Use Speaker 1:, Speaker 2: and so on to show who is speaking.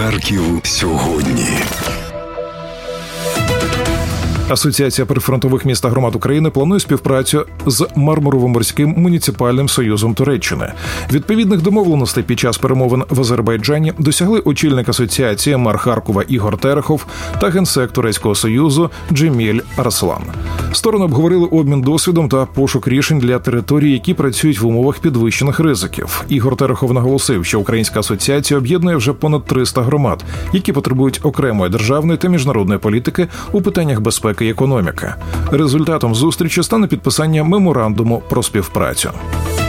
Speaker 1: Харків сьогодні.
Speaker 2: Асоціація прифронтових міст та громад України планує співпрацю з Мармурово-Морським муніципальним союзом Туреччини. Відповідних домовленостей під час перемовин в Азербайджані досягли очільник асоціації мер Харкова Ігор Терехов та генсек Турецького союзу Джеміль Арслан. Сторони обговорили обмін досвідом та пошук рішень для територій, які працюють в умовах підвищених ризиків. Ігор Терехов наголосив, що Українська асоціація об'єднує вже понад 300 громад, які потребують окремої державної та міжнародної політики у питаннях безпеки і економіки. Результатом зустрічі стане підписання меморандуму про співпрацю.